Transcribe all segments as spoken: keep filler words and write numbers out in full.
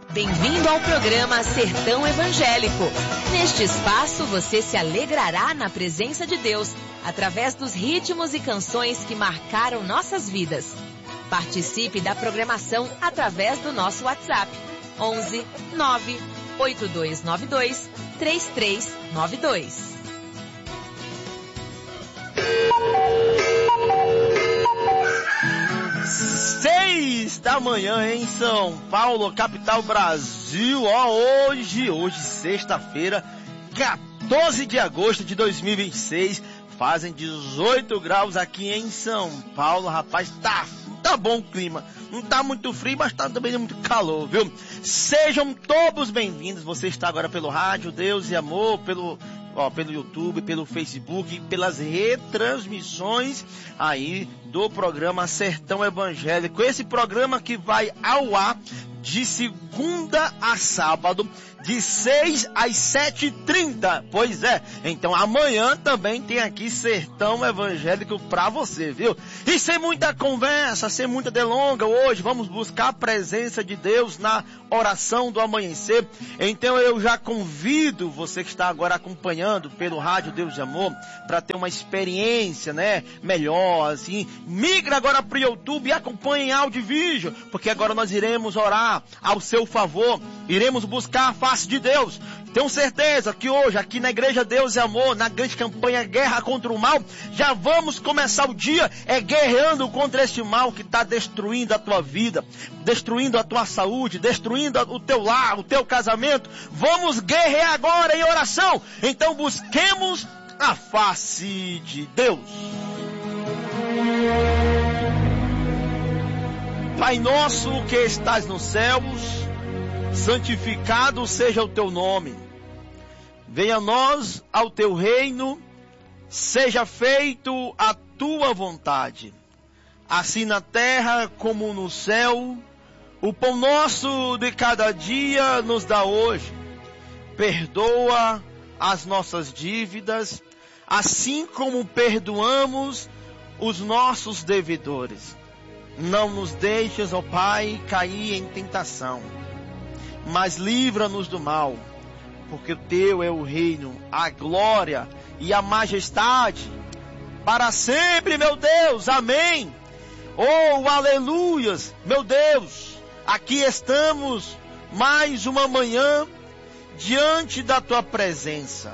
Bem-vindo ao programa Sertão Evangélico. Neste espaço você se alegrará na presença de Deus, através dos ritmos e canções que marcaram nossas vidas. Participe da programação através do nosso WhatsApp, onze nove oito dois nove dois três três nove dois. Seis da manhã em São Paulo, capital Brasil. Ó, hoje, hoje sexta-feira, quatorze de agosto de dois mil e vinte e seis, fazem dezoito graus aqui em São Paulo. Rapaz, tá, tá bom o clima. Não tá muito frio, mas tá também muito calor, viu? Sejam todos bem-vindos. Você está agora pelo rádio Deus e Amor, pelo, ó, pelo YouTube, pelo Facebook, pelas retransmissões aí do programa Sertão Evangélico. Esse programa que vai ao ar de segunda a sábado, de seis às sete e trinta. Pois é, então amanhã também tem aqui Sertão Evangélico pra você, viu? E sem muita conversa, sem muita delonga, hoje vamos buscar a presença de Deus na oração do amanhecer. Então eu já convido você que está agora acompanhando pelo rádio Deus de Amor, para ter uma experiência, né, melhor, assim. Migra agora pro YouTube e acompanhe em áudio e vídeo, porque agora nós iremos orar ao seu favor, iremos buscar a face de Deus. Tenho certeza que hoje, aqui na Igreja Deus e Amor, na grande campanha Guerra contra o Mal, já vamos começar o dia é guerreando contra este mal que está destruindo a tua vida, destruindo a tua saúde, destruindo o teu lar, o teu casamento. Vamos guerrear agora em oração. Então busquemos a face de Deus. Pai nosso que estás nos céus, santificado seja o teu nome. Venha a nós ao teu reino, seja feito a tua vontade, assim na terra como no céu. O pão nosso de cada dia nos dá hoje. Perdoa as nossas dívidas, assim como perdoamos os nossos devedores. Não nos deixes, ó Pai, cair em tentação, mas livra-nos do mal, porque teu é o reino, a glória e a majestade, para sempre, meu Deus, amém. Oh, aleluias, meu Deus, aqui estamos mais uma manhã diante da tua presença.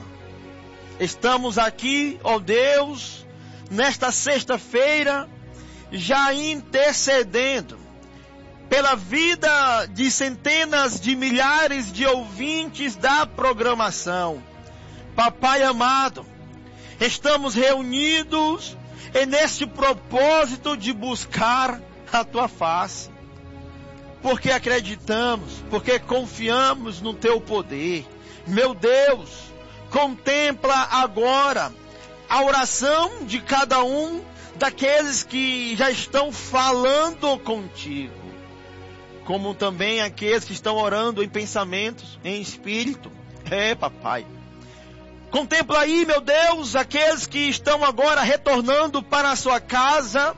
Estamos aqui, ó Deus, nesta sexta-feira, já intercedendo pela vida de centenas de milhares de ouvintes da programação. Papai amado, estamos reunidos nesse propósito de buscar a tua face, porque acreditamos, porque confiamos no teu poder. Meu Deus, contempla agora a oração de cada um daqueles que já estão falando contigo, como também aqueles que estão orando em pensamentos, em espírito. É, papai. Contempla aí, meu Deus, aqueles que estão agora retornando para a sua casa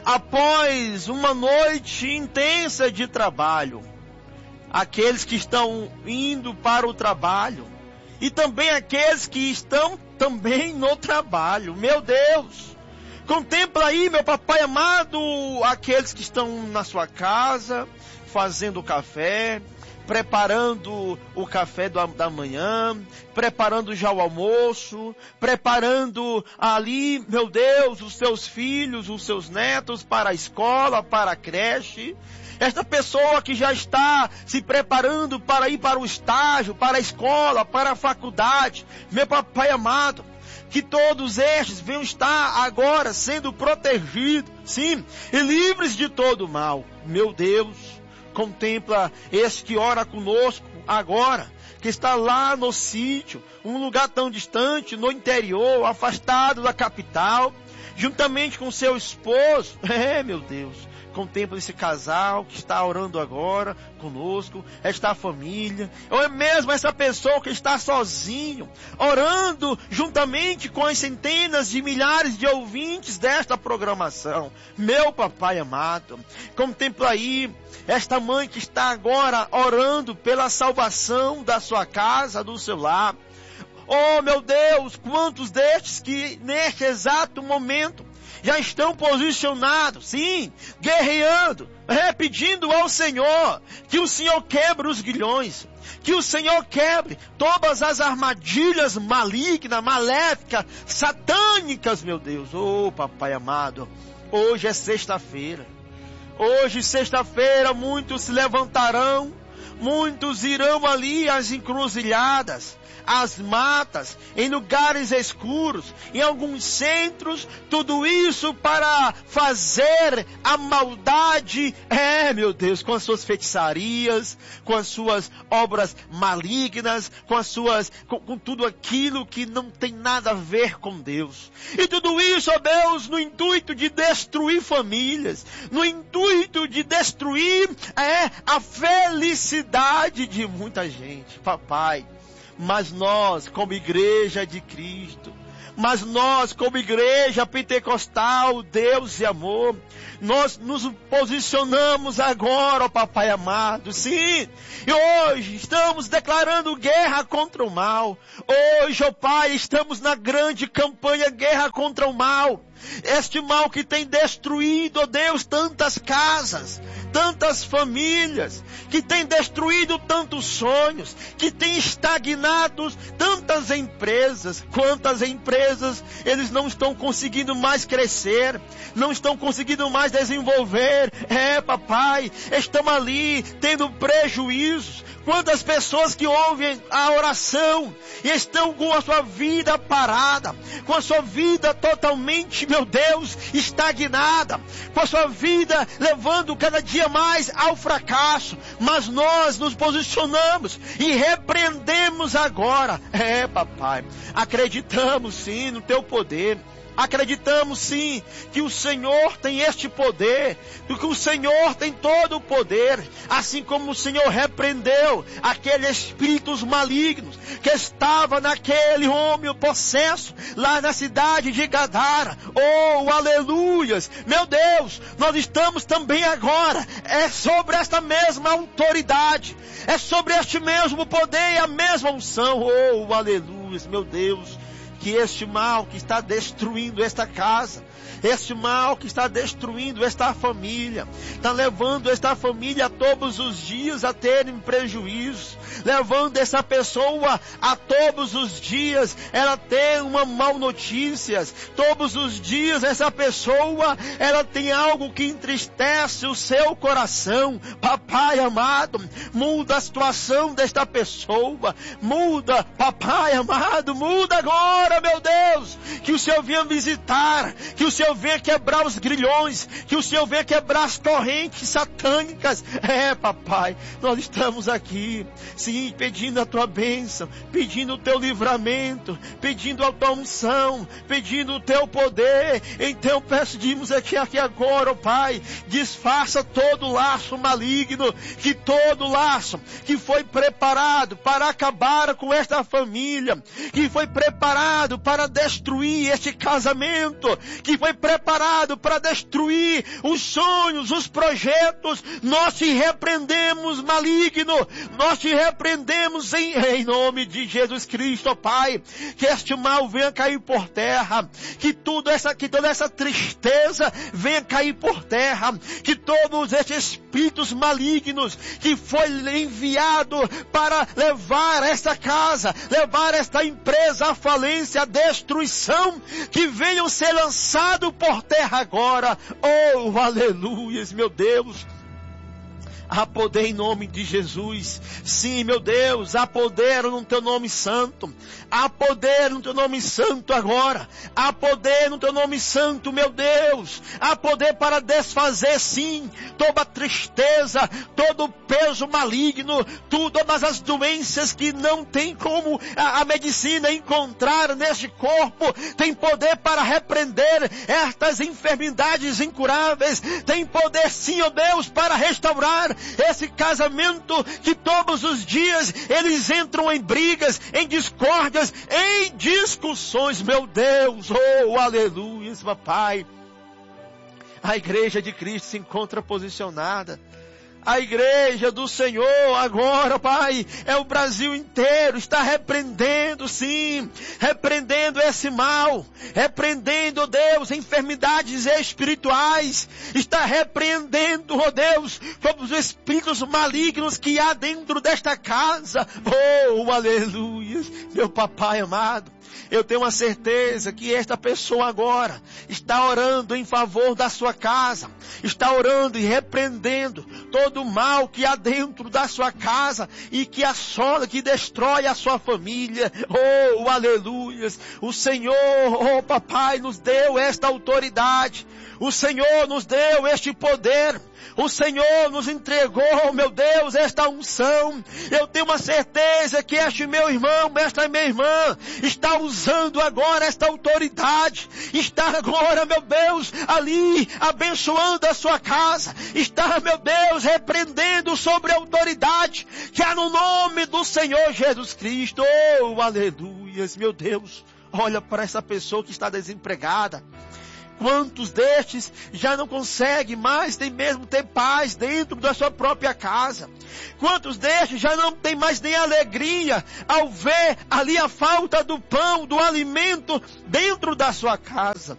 após uma noite intensa de trabalho. Aqueles que estão indo para o trabalho e também aqueles que estão também no trabalho. Meu Deus, contempla aí, meu papai amado, aqueles que estão na sua casa, fazendo café, preparando o café do, da manhã, preparando já o almoço, preparando ali, meu Deus, os seus filhos, os seus netos para a escola, para a creche. Esta pessoa que já está se preparando para ir para o estágio, para a escola, para a faculdade. Meu papai amado, que todos estes venham estar agora sendo protegidos, sim, e livres de todo mal. Meu Deus, contempla este que ora conosco agora, que está lá no sítio, um lugar tão distante, no interior, afastado da capital, juntamente com seu esposo. É, meu Deus, Contempla esse casal que está orando agora conosco, esta família, ou é mesmo essa pessoa que está sozinho, orando juntamente com as centenas de milhares de ouvintes desta programação. Meu papai amado, contempla aí esta mãe que está agora orando pela salvação da sua casa, do seu lar. Oh meu Deus, quantos destes que neste exato momento já estão posicionados, sim, guerreando, é, pedindo ao Senhor que o Senhor quebre os grilhões, que o Senhor quebre todas as armadilhas malignas, maléficas, satânicas, meu Deus. Oh papai amado, hoje é sexta-feira, hoje sexta-feira muitos se levantarão, muitos irão ali às encruzilhadas, as matas, em lugares escuros, em alguns centros, tudo isso para fazer a maldade, é meu Deus, com as suas feitiçarias, com as suas obras malignas, com as suas, com, com tudo aquilo que não tem nada a ver com Deus. E tudo isso, ó Deus, no intuito de destruir famílias, no intuito de destruir, é, a felicidade de muita gente, papai. Mas nós, como igreja de Cristo, mas nós, como igreja pentecostal, Deus e amor, nós nos posicionamos agora, ó papai amado, sim, e hoje estamos declarando guerra contra o mal. Hoje, ó Pai, estamos na grande campanha guerra contra o mal. Este mal que tem destruído, ó Deus, tantas casas, tantas famílias, que tem destruído tantos sonhos, que tem estagnado tantas empresas. Quantas empresas eles não estão conseguindo mais crescer, não estão conseguindo mais desenvolver. É, papai, estão ali tendo prejuízos. Quantas pessoas que ouvem a oração e estão com a sua vida parada, com a sua vida totalmente, meu Deus, estagnada, com a sua vida levando cada dia mais ao fracasso. Mas nós nos posicionamos e repreendemos agora. É, papai, acreditamos sim no teu poder. Acreditamos sim que o Senhor tem este poder, que o Senhor tem todo o poder, assim como o Senhor repreendeu aqueles espíritos malignos que estava naquele homem possesso lá na cidade de Gadara. Oh, aleluias! Meu Deus, nós estamos também agora, é sobre esta mesma autoridade, é sobre este mesmo poder e a mesma unção. Oh, aleluias, meu Deus! Que este mal que está destruindo esta casa, este mal que está destruindo esta família, está levando esta família todos os dias a terem prejuízo, levando essa pessoa a todos os dias ela ter uma mal notícias, todos os dias essa pessoa ela tem algo que entristece o seu coração. Papai amado, muda a situação desta pessoa, muda, papai amado, muda agora, meu Deus, que o Senhor venha visitar, que o Senhor venha quebrar os grilhões, que o Senhor venha quebrar as correntes satânicas. É, papai, nós estamos aqui, sim, pedindo a tua bênção, pedindo o teu livramento, pedindo a tua unção, pedindo o teu poder. Então pedimos aqui, aqui agora, ó Pai, desfaça todo o laço maligno, que todo laço que foi preparado para acabar com esta família, que foi preparado para destruir este casamento, que foi preparado para destruir os sonhos, os projetos, nós te repreendemos, maligno, nós te repreendemos em, em nome de Jesus Cristo, ó Pai, que este mal venha cair por terra, que tudo essa, que toda essa tristeza venha cair por terra, que todos esses espíritos malignos que foi enviado para levar esta casa, levar esta empresa à falência, a destruição, que venham ser lançados por terra agora. Oh, aleluias, meu Deus. Há poder em nome de Jesus. Sim, meu Deus, há poder no teu nome santo. Há poder no teu nome santo agora. Há poder no teu nome santo, meu Deus. Há poder para desfazer, sim, toda tristeza, todo peso maligno, todas as doenças que não tem como a, a medicina encontrar neste corpo. Tem poder para repreender estas enfermidades incuráveis. Tem poder, sim, ó Deus, para restaurar esse casamento que todos os dias eles entram em brigas, em discórdias, em discussões, meu Deus, oh, aleluia, papai. A igreja de Cristo se encontra posicionada. A igreja do Senhor agora, Pai, é o Brasil inteiro, está repreendendo, sim, repreendendo esse mal, repreendendo, ó Deus, enfermidades espirituais, está repreendendo, ó Deus, todos os espíritos malignos que há dentro desta casa. Oh, aleluia, meu papai amado. Eu tenho uma certeza que esta pessoa agora está orando em favor da sua casa, está orando e repreendendo todo o mal que há dentro da sua casa e que assola, que destrói a sua família. Oh, aleluia! O Senhor, oh papai, nos deu esta autoridade. O Senhor nos deu este poder. O Senhor nos entregou, meu Deus, esta unção. Eu tenho uma certeza que este meu irmão, esta minha irmã, está usando agora esta autoridade. Está agora, meu Deus, ali abençoando a sua casa. Está, meu Deus, repreendendo sobre a autoridade que há no nome do Senhor Jesus Cristo. Oh, aleluias, meu Deus. Olha para essa pessoa que está desempregada. Quantos destes já não conseguem mais nem mesmo ter paz dentro da sua própria casa? Quantos destes já não tem mais nem alegria ao ver ali a falta do pão, do alimento dentro da sua casa?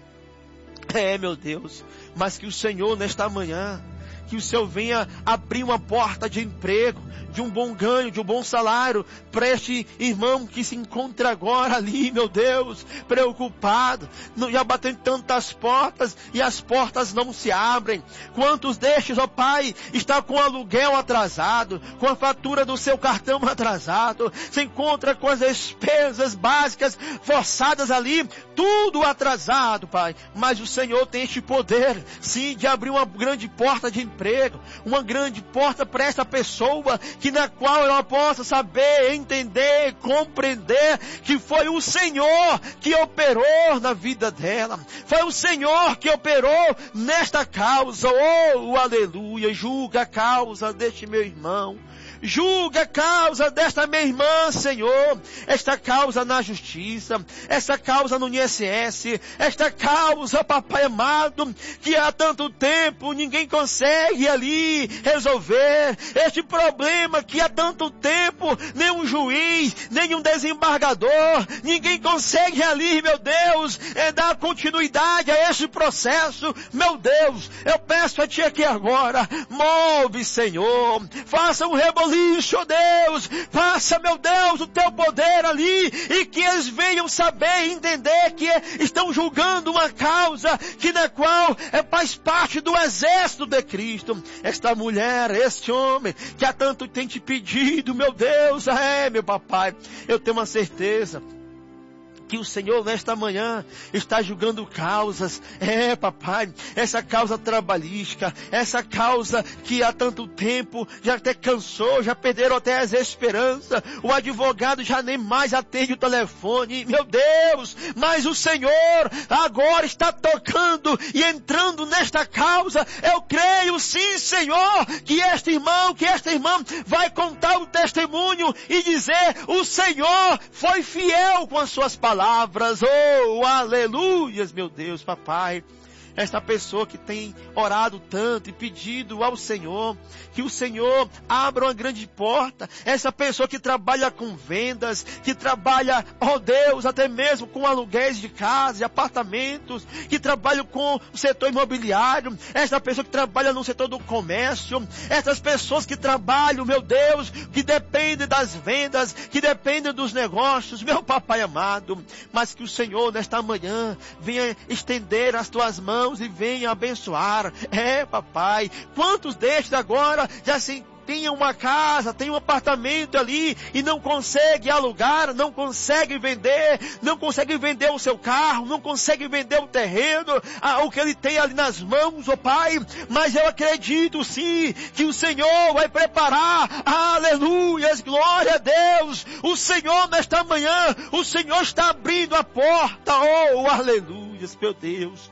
É, meu Deus, mas que o Senhor nesta manhã, que o Senhor venha abrir uma porta de emprego, de um bom ganho, de um bom salário, para este irmão que se encontra agora ali, meu Deus, preocupado, já batendo tantas portas e as portas não se abrem. Quantos destes, ó Pai, está com o aluguel atrasado, com a fatura do seu cartão atrasado, se encontra com as despesas básicas forçadas ali, tudo atrasado, Pai. Mas o Senhor tem este poder, sim, de abrir uma grande porta de emprego, uma grande porta para esta pessoa, que na qual ela possa saber, entender, compreender que foi o Senhor que operou na vida dela. Foi o Senhor que operou nesta causa. Oh, aleluia. Julga a causa deste meu irmão. Julga a causa desta minha irmã, Senhor. Esta causa na justiça, esta causa no I N S S, esta causa, papai amado, que há tanto tempo ninguém consegue ali resolver. Este problema que há tanto tempo nenhum juiz, nenhum desembargador, ninguém consegue ali, meu Deus, é dar continuidade a este processo. Meu Deus, eu peço a Ti aqui agora, move, Senhor, faça um reboliço, ó Deus, faça, meu Deus, o Teu poder ali, e que eles venham saber e entender que estão julgando uma causa que na qual é, faz parte do exército de Cristo. Esta mulher, este homem, que há tanto tem te pedido, meu Deus, é, meu papai, eu tenho uma certeza que o Senhor nesta manhã está julgando causas. É, papai, essa causa trabalhística, essa causa que há tanto tempo já até cansou, já perderam até as esperanças. O advogado já nem mais atende o telefone. Meu Deus, mas o Senhor agora está tocando e entrando nesta causa. Eu creio sim, Senhor, que este irmão, que esta irmã vai contar o testemunho e dizer: o Senhor foi fiel com as suas palavras. Palavras, oh, aleluias, meu Deus, papai. Esta pessoa que tem orado tanto e pedido ao Senhor, que o Senhor abra uma grande porta. Essa pessoa que trabalha com vendas, que trabalha, oh Deus, até mesmo com aluguéis de casa e apartamentos, que trabalha com o setor imobiliário, esta pessoa que trabalha no setor do comércio, essas pessoas que trabalham, meu Deus, que dependem das vendas, que dependem dos negócios, meu papai amado, mas que o Senhor nesta manhã venha estender as tuas mãos mãos e venha abençoar. É, papai, quantos destes agora já se tem uma casa, tem um apartamento ali e não consegue alugar, não consegue vender, não consegue vender o seu carro, não consegue vender o terreno, ah, o que ele tem ali nas mãos, ó Pai, mas eu acredito sim, que o Senhor vai preparar, aleluias, glória a Deus, o Senhor nesta manhã, o Senhor está abrindo a porta, oh, aleluias, meu Deus,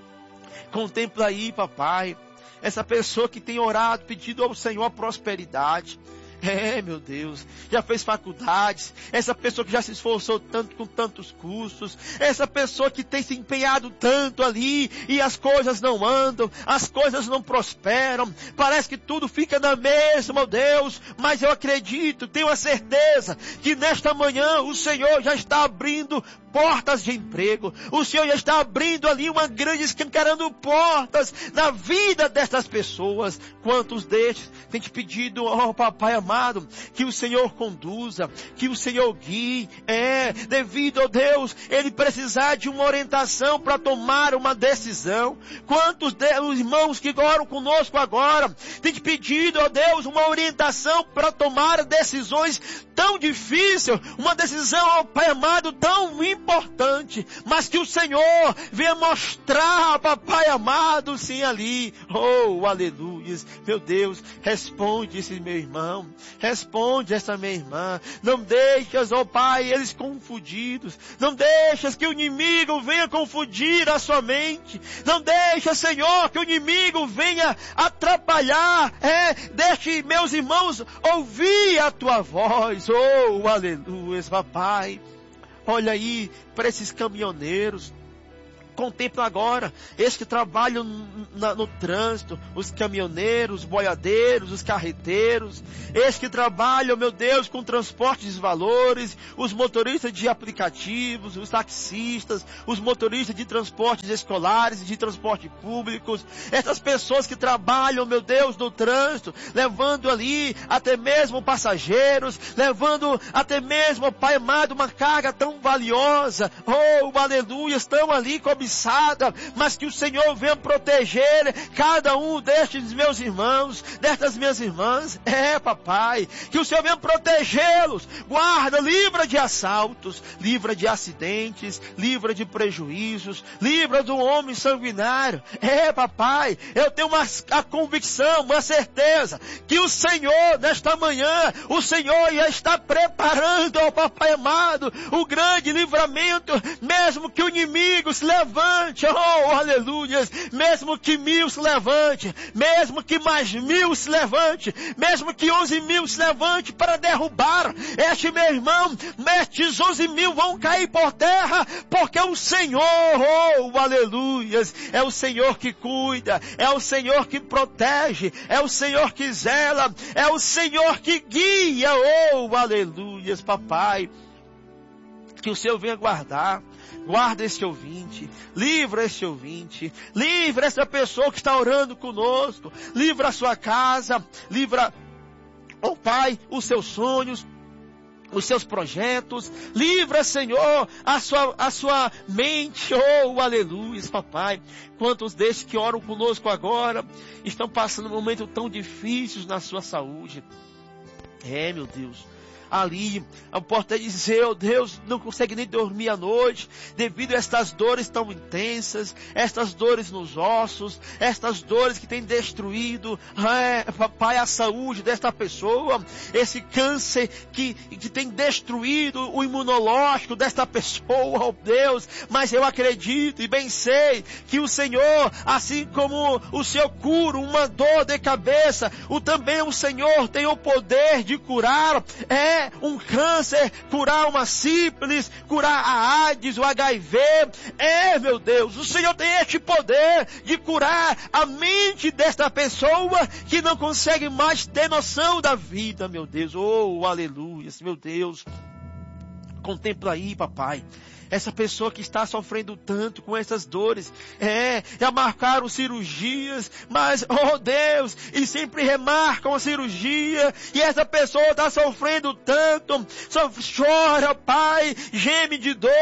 contempla aí, papai, essa pessoa que tem orado, pedido ao Senhor prosperidade. É, meu Deus, já fez faculdades, essa pessoa que já se esforçou tanto com tantos cursos, essa pessoa que tem se empenhado tanto ali e as coisas não andam, as coisas não prosperam, parece que tudo fica na mesma, meu Deus, mas eu acredito, tenho a certeza que nesta manhã o Senhor já está abrindo portas de emprego, o Senhor já está abrindo ali uma grande, escancarando portas na vida destas pessoas. Quantos destes têm te pedido, ó papai amado, que o Senhor conduza, que o Senhor guie, é, devido, ó Deus, ele precisar de uma orientação para tomar uma decisão. Quantos dos irmãos que oram conosco agora têm te pedido, ó Deus, uma orientação para tomar decisões tão difíceis, uma decisão, ó Pai amado, tão importante, mas que o Senhor venha mostrar, papai amado, sim, ali, oh, aleluia, meu Deus, responde esse meu irmão, responde essa minha irmã, não deixas, ó Pai, eles confundidos, não deixas que o inimigo venha confundir a sua mente, não deixa, Senhor, que o inimigo venha atrapalhar, é, deixe meus irmãos ouvir a tua voz, oh, aleluia, papai. Olha aí para esses caminhoneiros, contempla agora, esses que trabalham no, no trânsito, os caminhoneiros, os boiadeiros, os carreteiros, esses que trabalham, meu Deus, com transportes de valores, os motoristas de aplicativos, os taxistas, os motoristas de transportes escolares e de transporte públicos, essas pessoas que trabalham, meu Deus, no trânsito, levando ali até mesmo passageiros, levando até mesmo, Pai amado, uma carga tão valiosa, oh, aleluia, estão ali cobiçando, mas que o Senhor venha proteger cada um destes meus irmãos, destas minhas irmãs, é papai, que o Senhor venha protegê-los, guarda, livra de assaltos, livra de acidentes, livra de prejuízos, livra do homem sanguinário, é papai, eu tenho uma a convicção, uma certeza, que o Senhor, nesta manhã, o Senhor já está preparando, ó papai amado, o grande livramento, mesmo que o inimigo se levante, oh, aleluia, mesmo que mil se levante, mesmo que mais mil se levante, mesmo que onze mil se levante para derrubar este meu irmão, estes onze mil vão cair por terra, porque o Senhor, oh, aleluia, é o Senhor que cuida, é o Senhor que protege, é o Senhor que zela, é o Senhor que guia, oh, aleluia, papai, que o Senhor venha guardar, guarda este ouvinte, livra este ouvinte, livra essa pessoa que está orando conosco, livra a sua casa, livra, oh Pai, os seus sonhos, os seus projetos, livra, Senhor, a sua, a sua mente, oh, aleluia, papai. Quantos destes que oram conosco agora estão passando momentos tão difíceis na sua saúde? É, meu Deus. Ali, eu posso até dizer, oh Deus, não consegue nem dormir à noite, devido a estas dores tão intensas, estas dores nos ossos, estas dores que têm destruído, é, papai, a saúde desta pessoa, esse câncer que, que tem destruído o imunológico desta pessoa, oh Deus, mas eu acredito e bem sei que o Senhor, assim como o Senhor cura uma dor de cabeça, o, também o Senhor tem o poder de curar, é, um câncer, curar uma sífilis, curar a AIDS, o H I V, é, meu Deus, o Senhor tem este poder de curar a mente desta pessoa que não consegue mais ter noção da vida, meu Deus, oh, aleluia, meu Deus, contempla aí, papai, essa pessoa que está sofrendo tanto com essas dores, é, já marcaram cirurgias, mas, oh Deus, e sempre remarcam a cirurgia, e essa pessoa está sofrendo tanto, só chora, Pai, geme de dor,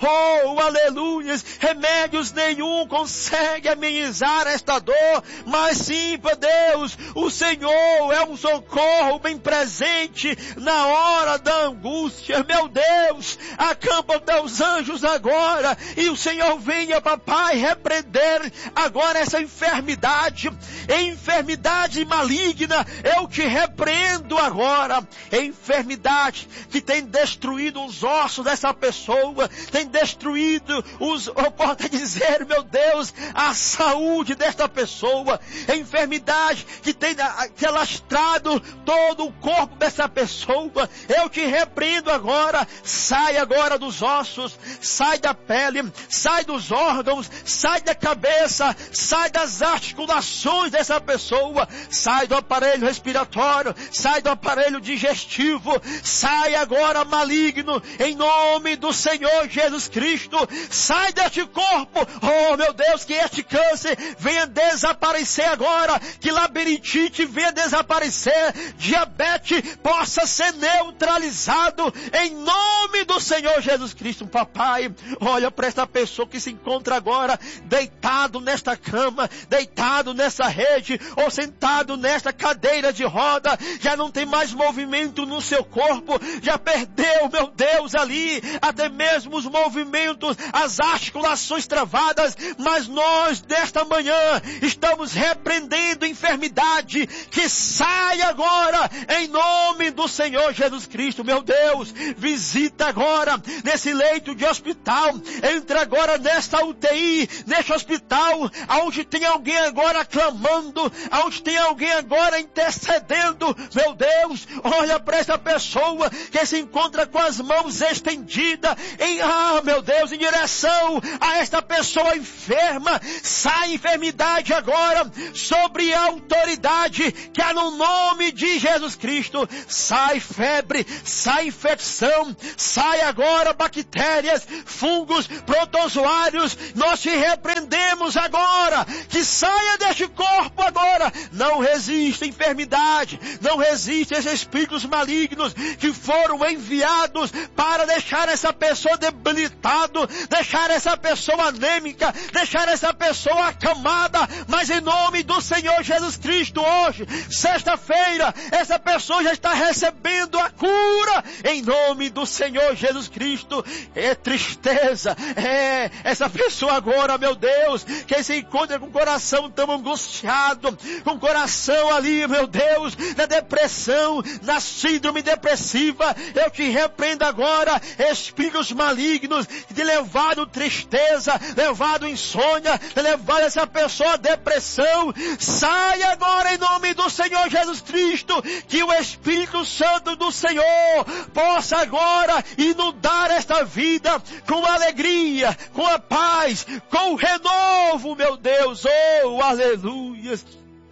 oh, aleluias, remédios nenhum consegue amenizar esta dor, mas sim, Pai Deus, o Senhor é um socorro bem presente na hora da angústia, meu Deus, acampa os teus anjos agora, e o Senhor venha, papai, repreender agora essa enfermidade, enfermidade maligna, eu te repreendo agora, enfermidade que tem destruído os ossos dessa pessoa, tem destruído os, eu posso dizer, meu Deus, a saúde desta pessoa, enfermidade que tem que alastrado todo o corpo dessa pessoa, eu te repreendo agora, sai agora dos ossos, sai da pele, sai dos órgãos, sai da cabeça, sai das articulações dessa pessoa, sai do aparelho respiratório, sai do aparelho digestivo, sai agora maligno, em nome do Senhor Jesus Cristo, sai deste corpo, oh meu Deus, que este câncer venha desaparecer agora, que labirintite venha desaparecer, diabetes possa ser neutralizado, em nome do Senhor Jesus Cristo. Papai, olha para esta pessoa que se encontra agora deitado nesta cama, deitado nessa rede, ou sentado nesta cadeira de roda, já não tem mais movimento no seu corpo, já perdeu, meu Deus, ali, até mesmo os movimentos, as articulações travadas, mas nós, desta manhã, estamos repreendendo enfermidade, que sai agora, em nome do Senhor Jesus Cristo, meu Deus, visita agora, nesse leito de hospital, entra agora nesta U T I, neste hospital, aonde tem alguém agora clamando, aonde tem alguém agora intercedendo, meu Deus, olha para essa pessoa, que se encontra com as mãos estendidas, em, ah, meu Deus, em direção a esta pessoa enferma, sai enfermidade agora, sobre a autoridade, que há no nome de Jesus Cristo, sai febre, sai infecção, sai agora bactérias, fungos, protozoários, nós te repreendemos agora, que saia deste corpo agora, não resiste a enfermidade, não resiste a esses espíritos malignos, que foram enviados para deixar essa pessoa debilitado, deixar essa pessoa anêmica, deixar essa pessoa acamada, mas em nome do Senhor Jesus Cristo, hoje, sexta-feira, essa pessoa já está recebendo a cura, em nome do Senhor Jesus Cristo. É tristeza, é essa pessoa agora, meu Deus, que se encontra com o coração tão angustiado, com o coração ali, meu Deus, na depressão, na síndrome depressiva, eu te repreendo agora, espíritos malignos, de levado tristeza, levado insônia, levado essa pessoa à depressão, sai agora em nome do Senhor Jesus Cristo, que o Espírito Santo do Senhor possa agora inundar esta vida com alegria, com a paz, com o renovo, meu Deus, oh, aleluia,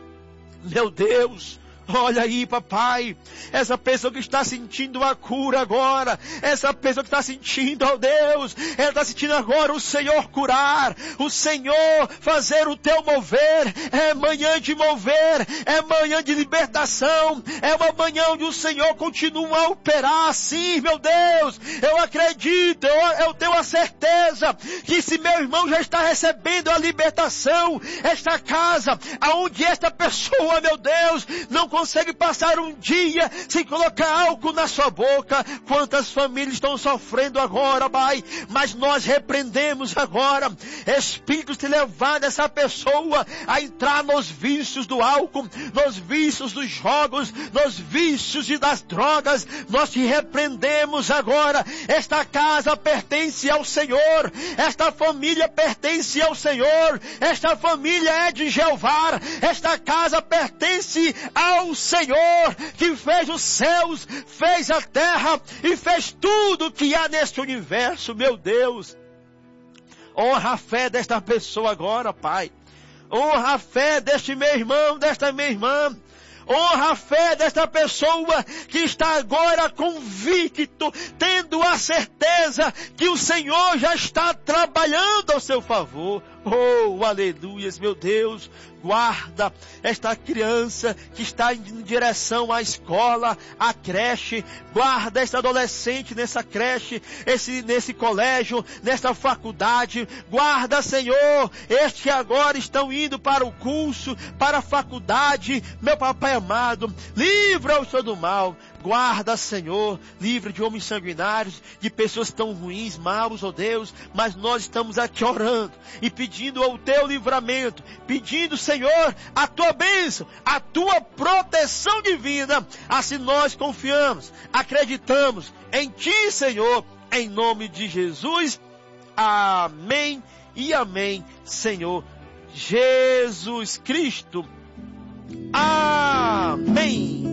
meu Deus. Olha aí, papai, essa pessoa que está sentindo a cura agora, essa pessoa que está sentindo, ó Deus, ela está sentindo agora o Senhor curar, o Senhor fazer o teu mover, é manhã de mover, é manhã de libertação, é uma manhã onde o Senhor continua a operar, sim, meu Deus, eu acredito, eu, eu tenho a certeza, que se meu irmão já está recebendo a libertação, esta casa, aonde esta pessoa, meu Deus, não consegue passar um dia sem colocar álcool na sua boca. Quantas famílias estão sofrendo agora, Pai, mas nós repreendemos agora espíritos que levaram essa pessoa a entrar nos vícios do álcool, nos vícios dos jogos, nos vícios e das drogas. Nós te repreendemos agora. Esta casa pertence ao Senhor, esta família pertence ao Senhor, esta família é de Jeová, esta casa pertence ao Senhor, que fez os céus, fez a terra e fez tudo que há neste universo, meu Deus. Honra a fé desta pessoa agora, Pai. Honra a fé deste meu irmão, desta minha irmã. Honra a fé desta pessoa que está agora convicto, tendo a certeza que o Senhor já está trabalhando ao seu favor. Oh, aleluias, meu Deus, guarda esta criança que está em direção à escola, à creche, guarda esta adolescente nessa creche, esse, nesse colégio, nesta faculdade, guarda, Senhor, estes que agora estão indo para o curso, para a faculdade, meu papai amado, livra-os do mal. Guarda, Senhor, livre de homens sanguinários, de pessoas tão ruins, maus, ó Deus, mas nós estamos aqui orando e pedindo o teu livramento, pedindo, Senhor, a tua bênção, a tua proteção divina. Assim nós confiamos, acreditamos em ti, Senhor, em nome de Jesus. Amém e amém, Senhor Jesus Cristo. Amém.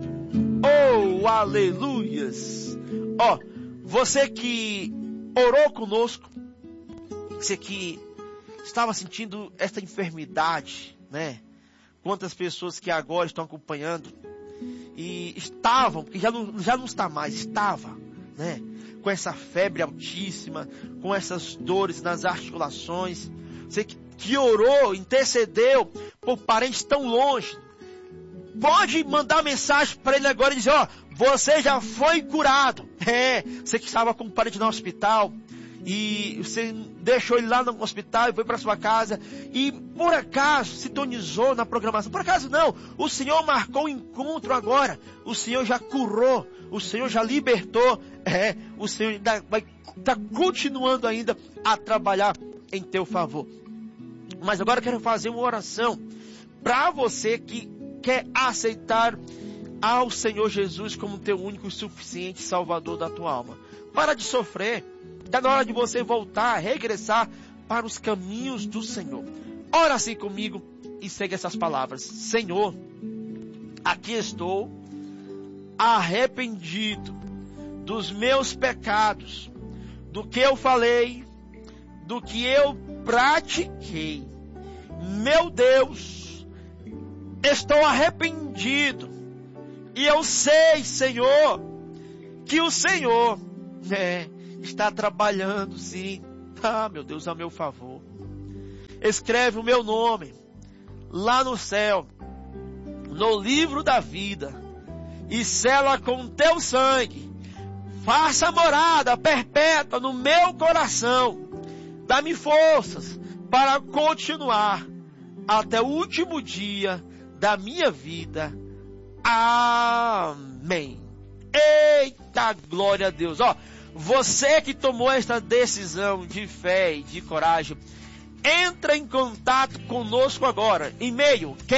Oh, aleluias! Ó, oh, você que orou conosco, você que estava sentindo esta enfermidade, né? Quantas pessoas que agora estão acompanhando e estavam, e já não, já não está mais, estava, né? Com essa febre altíssima, com essas dores nas articulações. Você que, que orou, intercedeu por parentes tão longe, pode mandar mensagem para ele agora e dizer, ó, você já foi curado. É, você que estava com um parente no hospital e você deixou ele lá no hospital e foi para sua casa e por acaso sintonizou na programação. Por acaso não, o Senhor marcou o encontro agora. O Senhor já curou, o Senhor já libertou. É, o Senhor ainda vai estar continuando ainda a trabalhar em teu favor. Mas agora eu quero fazer uma oração para você que quer aceitar ao Senhor Jesus como teu único e suficiente Salvador da tua alma. Para de sofrer. Está na hora de você voltar, regressar para os caminhos do Senhor. Ora assim comigo e segue essas palavras. Senhor, aqui estou arrependido dos meus pecados, do que eu falei, do que eu pratiquei. Meu Deus, estou arrependido e eu sei, Senhor, que o Senhor né, está trabalhando, sim. Ah, meu Deus, a meu favor. Escreve o meu nome lá no céu, no livro da vida, e sela com teu sangue. Faça morada perpétua no meu coração. Dá-me forças para continuar até o último dia da minha vida. Amém. Eita, glória a Deus. Ó, você que tomou esta decisão de fé e de coragem, entra em contato conosco agora. E-mail